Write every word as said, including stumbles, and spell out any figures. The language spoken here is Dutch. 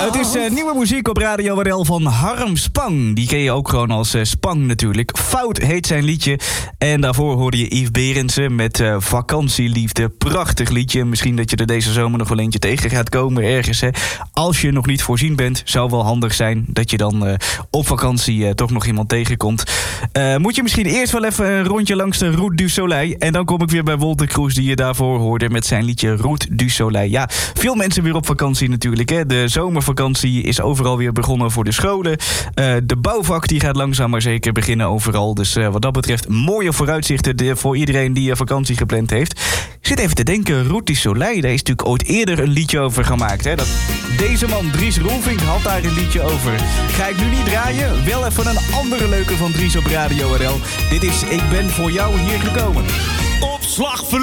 Het is uh, nieuwe muziek op Radio R L van Harm Spang. Die ken je ook gewoon als uh, Spang natuurlijk. Fout heet zijn liedje. En daarvoor hoorde je Yves Berendsen met uh, Vakantieliefde. Prachtig liedje. Misschien dat je er deze zomer nog wel eentje tegen gaat komen ergens. Hè. Als je nog niet voorzien bent, zou wel handig zijn dat je dan uh, op vakantie uh, toch nog iemand tegenkomt. Uh, moet je misschien eerst wel even een rondje langs de Route du Soleil. En dan kom ik weer bij Wolter Kroes die je daarvoor hoorde met zijn liedje Route du Soleil. Ja, veel mensen weer op vakantie natuurlijk. Hè. De zomervakantie is overal weer begonnen voor de scholen. Uh, de bouwvak die gaat langzaam maar zeker beginnen overal. Dus uh, wat dat betreft mooie vooruitzichten de, voor iedereen die uh, vakantie gepland heeft. Ik zit even te denken, Route du Soleil, daar is natuurlijk ooit eerder een liedje over gemaakt. Hè. Dat, deze man, Dries Roelvink, had daar een liedje over. Ga ik nu niet draaien, wel even een andere leuke van Dries op Radio R L. Dit is Ik ben voor jou hier gekomen. Opslag